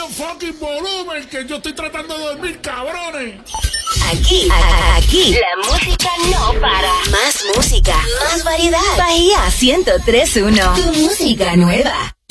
medio fucking volumen, que yo estoy tratando de dormir, cabrones. Aquí, la música no para. Más música, más variedad. Bahía 103.1, tu música nueva.